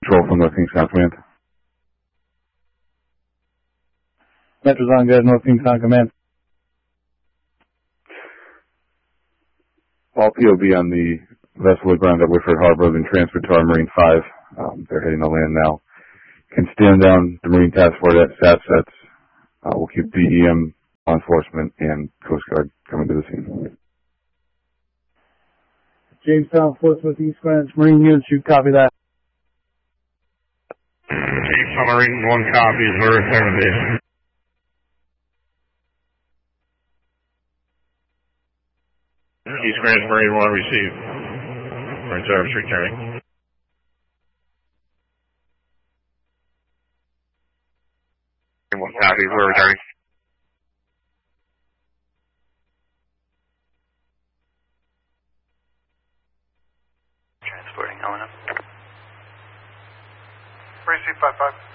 Control from North Kingstown Command. Metro's on good, North Kingstown Command. All POB on the vessel ground at Whitford Harbor have been transferred to our Marine 5. They're heading to land now. Can stand down the Marine Task Force at SATSETs. We'll keep DEM, law enforcement, and Coast Guard coming to the scene. Jamestown, Portsmouth, East Greenwich, Marine units, you copy that. Jamestown Marine 1 copies, we're returning to base. East Greenwich Marine 1 received. Marine service returning. One copies, we're returning. Transporting, O&M. Receive 5-5.